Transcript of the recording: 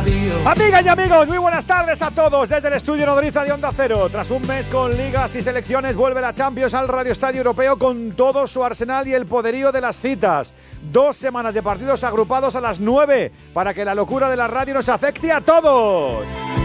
Amigas y amigos, muy buenas tardes a todos desde el estudio nodriza de Onda Cero. Tras un mes con ligas y selecciones, vuelve la Champions al Radio Estadio Europeo con todo su arsenal y el poderío de las citas. 2 semanas de partidos agrupados a las 9 para que la locura de la radio nos afecte a todos.